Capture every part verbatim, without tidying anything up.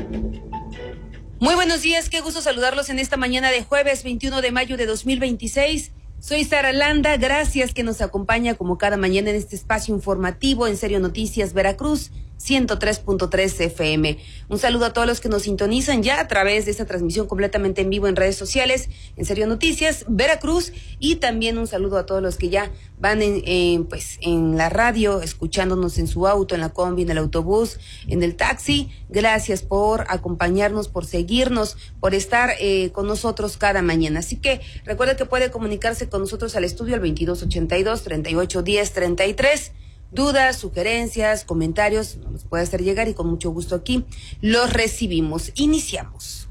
Muy buenos días, qué gusto saludarlos en esta mañana de jueves veintiuno de mayo de dos mil veintiséis. Soy Sara Landa, gracias que nos acompaña como cada mañana en este espacio informativo en Serio Noticias Veracruz, ciento tres punto tres F M. Un saludo a todos los que nos sintonizan ya a través de esta transmisión completamente en vivo en redes sociales, en Serio Noticias Veracruz, y también un saludo a todos los que ya van en, en, pues, en la radio, escuchándonos en su auto, en la combi, en el autobús, en el taxi. Gracias por acompañarnos, por seguirnos, por estar eh, con nosotros cada mañana. Así que recuerda que puede comunicarse con nosotros al estudio al veintidós ochenta y dos, treinta y ocho diez, treinta y tres. Dudas, sugerencias, comentarios, nos puede hacer llegar y con mucho gusto aquí los recibimos. Iniciamos.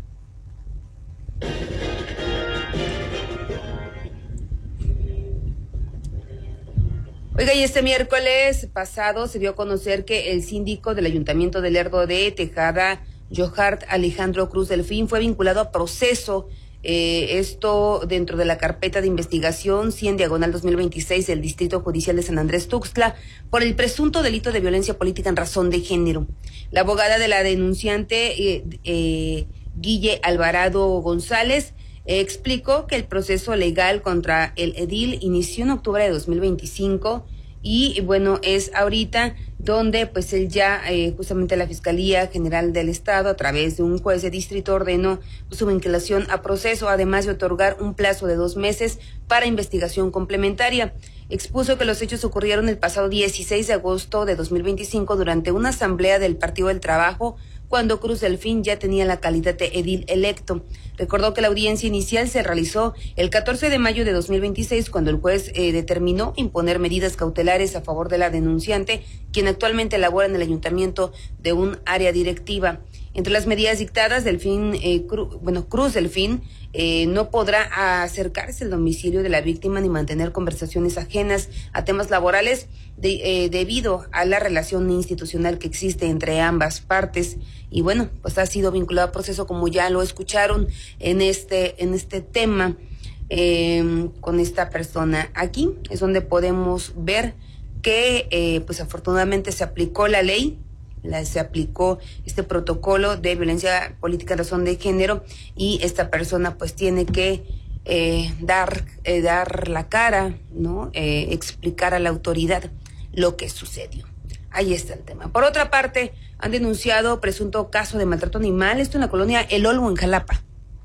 Oiga, y este miércoles pasado se dio a conocer que el síndico del Ayuntamiento de Lerdo de Tejada, Johart Alejandro Cruz Delfín, fue vinculado a proceso. Eh, esto dentro de la carpeta de investigación cien diagonal dos mil veintiséis del Distrito Judicial de San Andrés Tuxtla por el presunto delito de violencia política en razón de género. La abogada de la denunciante, eh, eh, Guille Alvarado González, eh, explicó que el proceso legal contra el edil inició en octubre de dos mil veinticinco y bueno, es ahorita donde pues él ya, eh, justamente la Fiscalía General del Estado, a través de un juez de distrito, ordenó pues, su vinculación a proceso, además de otorgar un plazo de dos meses para investigación complementaria. Expuso que los hechos ocurrieron el pasado dieciséis de agosto de dos mil veinticinco durante una asamblea del Partido del Trabajo, cuando Cruz Delfín ya tenía la calidad de edil electo. Recordó que la audiencia inicial se realizó el catorce de mayo de dos mil veintiséis, cuando el juez eh, determinó imponer medidas cautelares a favor de la denunciante, quien actualmente labora en el ayuntamiento de un área directiva. Entre las medidas dictadas, Delfín, eh, Cru, bueno, Cruz Delfín eh, no podrá acercarse al domicilio de la víctima ni mantener conversaciones ajenas a temas laborales de, eh, debido a la relación institucional que existe entre ambas partes. Y bueno, pues ha sido vinculado a proceso, como ya lo escucharon en este, en este tema eh, con esta persona. Aquí es donde podemos ver que eh, pues afortunadamente se aplicó la ley. La, se aplicó este protocolo de violencia política en razón de género y esta persona pues tiene que eh, dar eh, dar la cara, ¿no? Eh, explicar a la autoridad lo que sucedió. Ahí está el tema. Por otra parte, han denunciado presunto caso de maltrato animal, esto en la colonia El Olmo, en Jalapa.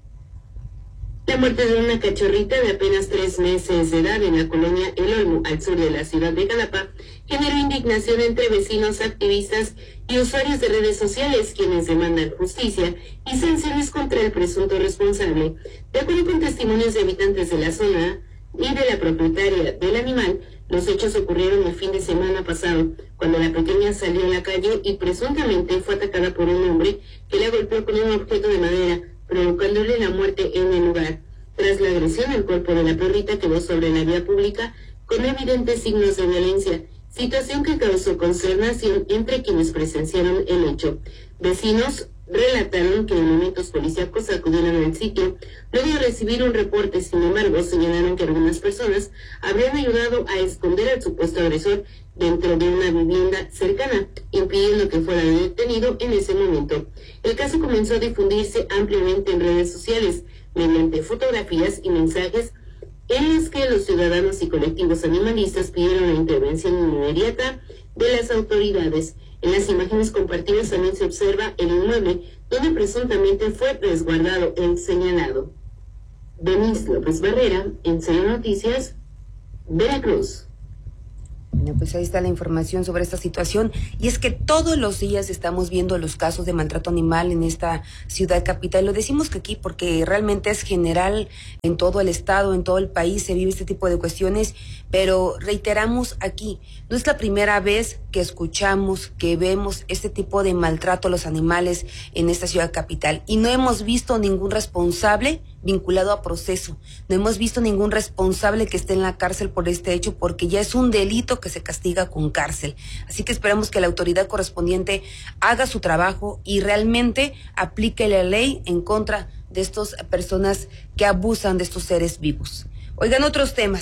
La muerte de una cachorrita de apenas tres meses de edad en la colonia El Olmo, al sur de la ciudad de Jalapa, generó indignación entre vecinos, activistas y usuarios de redes sociales, quienes demandan justicia y sanciones contra el presunto responsable. De acuerdo con testimonios de habitantes de la zona y de la propietaria del animal, los hechos ocurrieron el fin de semana pasado, cuando la pequeña salió a la calle y presuntamente fue atacada por un hombre que la golpeó con un objeto de madera, provocándole la muerte en el lugar. Tras la agresión, el cuerpo de la perrita quedó sobre la vía pública con evidentes signos de violencia, situación que causó consternación entre quienes presenciaron el hecho. Vecinos relataron que elementos policíacos acudieron al sitio luego de recibir un reporte. Sin embargo, señalaron que algunas personas habrían ayudado a esconder al supuesto agresor dentro de una vivienda cercana, impidiendo que fuera detenido en ese momento. El caso comenzó a difundirse ampliamente en redes sociales, mediante fotografías y mensajes en los que los ciudadanos y colectivos animalistas pidieron la intervención inmediata de las autoridades. En las imágenes compartidas también se observa el inmueble donde presuntamente fue resguardado el señalado. Denise López Barrera, en Serio Noticias, Veracruz. Bueno, pues ahí está la información sobre esta situación, y es que todos los días estamos viendo los casos de maltrato animal en esta ciudad capital. Lo decimos que aquí porque realmente es general en todo el estado, en todo el país se vive este tipo de cuestiones, pero reiteramos aquí, no es la primera vez que escuchamos, que vemos este tipo de maltrato a los animales en esta ciudad capital, y no hemos visto ningún responsable vinculado a proceso, no hemos visto ningún responsable que esté en la cárcel por este hecho, porque ya es un delito que se castiga con cárcel. Así que esperamos que la autoridad correspondiente haga su trabajo y realmente aplique la ley en contra de estas personas que abusan de estos seres vivos. Oigan, otros temas.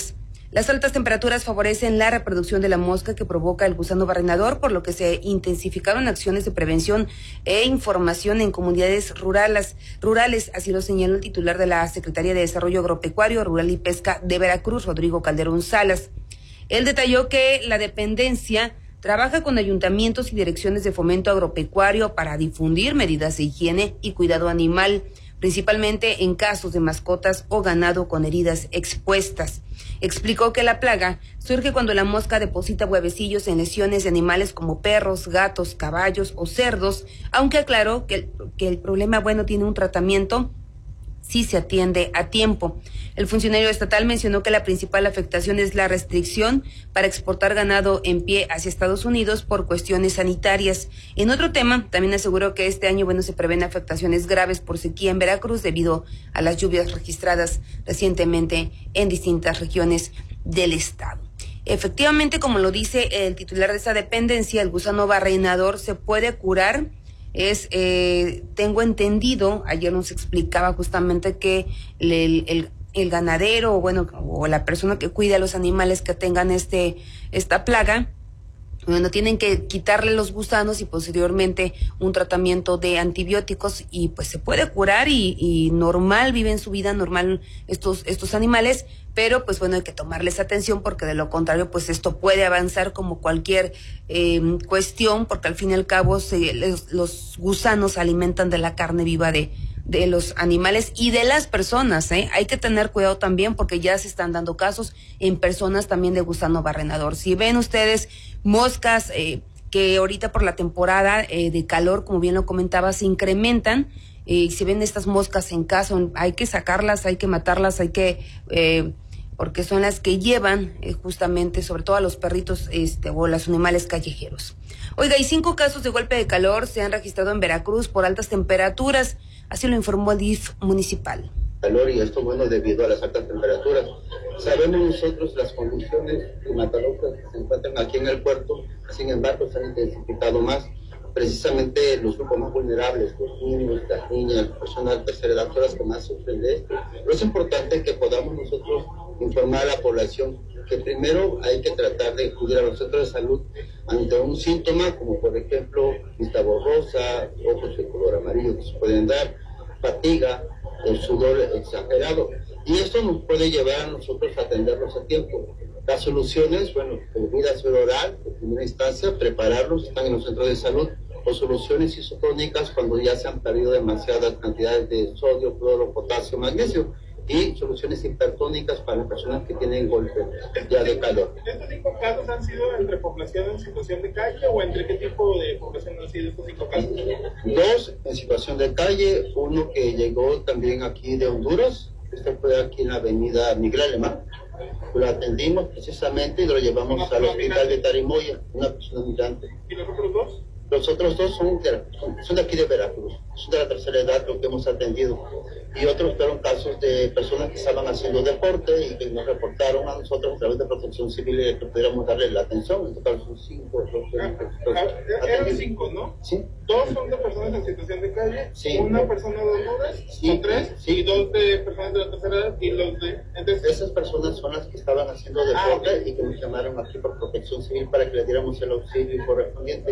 Las altas temperaturas favorecen la reproducción de la mosca que provoca el gusano barrenador, por lo que se intensificaron acciones de prevención e información en comunidades rurales, rurales, así lo señaló el titular de la Secretaría de Desarrollo Agropecuario, Rural y Pesca de Veracruz, Rodrigo Calderón Salas. Él detalló que la dependencia trabaja con ayuntamientos y direcciones de fomento agropecuario para difundir medidas de higiene y cuidado animal, principalmente en casos de mascotas o ganado con heridas expuestas. Explicó que la plaga surge cuando la mosca deposita huevecillos en lesiones de animales como perros, gatos, caballos o cerdos, aunque aclaró que el, que el problema, bueno, tiene un tratamiento si se atiende a tiempo. El funcionario estatal mencionó que la principal afectación es la restricción para exportar ganado en pie hacia Estados Unidos por cuestiones sanitarias. En otro tema, también aseguró que este año, bueno, se prevén afectaciones graves por sequía en Veracruz debido a las lluvias registradas recientemente en distintas regiones del estado. Efectivamente, como lo dice el titular de esa dependencia, el gusano barrenador se puede curar. Es, eh, tengo entendido, ayer nos explicaba justamente que el, el, el ganadero, o bueno, o la persona que cuida a los animales que tengan este, esta plaga, bueno, tienen que quitarle los gusanos y posteriormente un tratamiento de antibióticos y pues se puede curar y, y normal, viven su vida normal estos, estos animales, pero pues bueno, hay que tomarles atención porque de lo contrario pues esto puede avanzar como cualquier eh, cuestión, porque al fin y al cabo se, los, los gusanos se alimentan de la carne viva de de los animales y de las personas, ¿eh? Hay que tener cuidado también porque ya se están dando casos en personas también de gusano barrenador. Si ven ustedes moscas eh, que ahorita por la temporada eh, de calor, como bien lo comentaba, se incrementan, eh, si ven estas moscas en casa, hay que sacarlas, hay que matarlas, hay que... Eh, porque son las que llevan eh, justamente, sobre todo a los perritos este, o los animales callejeros. Oiga, y cinco casos de golpe de calor se han registrado en Veracruz por altas temperaturas, así lo informó el D I F municipal. Calor y esto, bueno, debido a las altas temperaturas. Sabemos nosotros las condiciones climatológicas que se encuentran aquí en el puerto, sin embargo, se han intensificado más. Precisamente los grupos más vulnerables, los niños, las niñas, las personas de tercera edad, son las que más sufren de esto. Pero es importante que podamos nosotros informar a la población que primero hay que tratar de acudir a los centros de salud ante un síntoma, como por ejemplo vista borrosa, ojos de color amarillo que se pueden dar, fatiga, el sudor exagerado. Y esto nos puede llevar a nosotros a atenderlos a tiempo. Las soluciones, bueno, bebida oral, en primera instancia, prepararlos, están en los centros de salud, o soluciones isotónicas cuando ya se han perdido demasiadas cantidades de sodio, cloro, potasio, magnesio, y soluciones hipertónicas para las personas que tienen golpe ya de calor. ¿Estos cinco casos han sido entre población en situación de calle o entre qué tipo de población han sido estos cinco casos? Dos en situación de calle, uno que llegó también aquí de Honduras, este fue aquí en la avenida Miguel Alemán. Lo atendimos precisamente y lo llevamos al hospital de Tarimoya, una persona migrante. ¿Y los otros dos? Los otros dos son de, son de aquí de Veracruz, son de la tercera edad lo que hemos atendido. Y otros fueron casos de personas que estaban haciendo deporte y que nos reportaron a nosotros a través de Protección Civil y que pudiéramos darle la atención. En total son cinco. Los, ah, los, ah, eran cinco, ¿no? Sí. Dos son de personas en situación de calle, sí. Una persona de Honduras, sí. Son tres, sí. Y dos de personas de la tercera edad y los de... Entonces... Esas personas son las que estaban haciendo deporte ah, okay. y que nos llamaron aquí por Protección Civil para que le diéramos el auxilio correspondiente.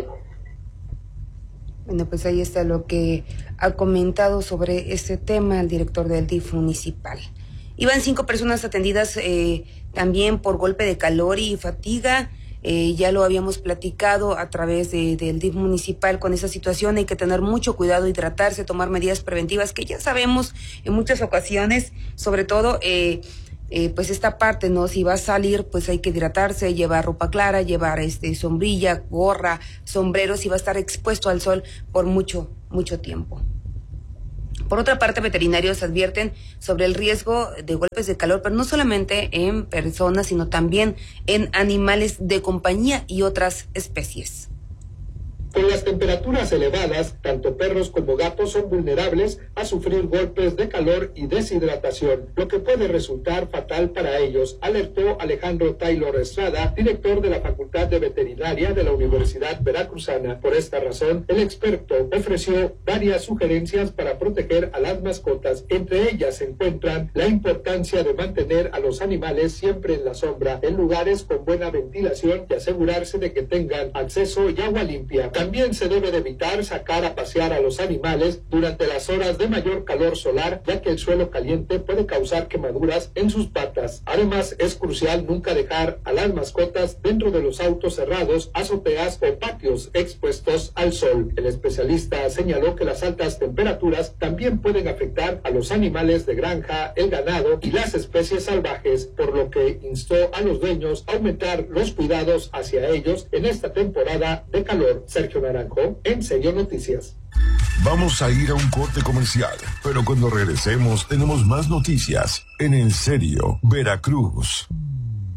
Bueno, pues ahí está lo que ha comentado sobre este tema el director del D I F municipal. Iban cinco personas atendidas eh, también por golpe de calor y fatiga. Eh, ya lo habíamos platicado a través de, del D I F municipal con esa situación. Hay que tener mucho cuidado, hidratarse, tomar medidas preventivas que ya sabemos en muchas ocasiones, sobre todo... Eh, Eh, pues esta parte, ¿no? Si va a salir, pues hay que hidratarse, llevar ropa clara, llevar este sombrilla, gorra, sombrero, si va a estar expuesto al sol por mucho, mucho tiempo. Por otra parte, veterinarios advierten sobre el riesgo de golpes de calor, pero no solamente en personas, sino también en animales de compañía y otras especies. Con las temperaturas elevadas, tanto perros como gatos son vulnerables a sufrir golpes de calor y deshidratación, lo que puede resultar fatal para ellos, alertó Alejandro Taylor Estrada, director de la Facultad de Veterinaria de la Universidad Veracruzana. Por esta razón, el experto ofreció varias sugerencias para proteger a las mascotas. Entre ellas se encuentran la importancia de mantener a los animales siempre en la sombra, en lugares con buena ventilación y asegurarse de que tengan acceso y agua limpia. También se debe de evitar sacar a pasear a los animales durante las horas de mayor calor solar, ya que el suelo caliente puede causar quemaduras en sus patas. Además, es crucial nunca dejar a las mascotas dentro de los autos cerrados, azoteas o patios expuestos al sol. El especialista señaló que las altas temperaturas también pueden afectar a los animales de granja, el ganado y las especies salvajes, por lo que instó a los dueños a aumentar los cuidados hacia ellos en esta temporada de calor. Sergio Naranjo, En Serio Noticias. Vamos a ir a un corte comercial, pero cuando regresemos tenemos más noticias en En Serio Veracruz.